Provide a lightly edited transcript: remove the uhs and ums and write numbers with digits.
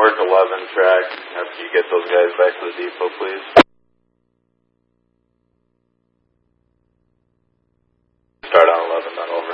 work 11 track after you get those guys back to the depot, please. Start on 11, not over.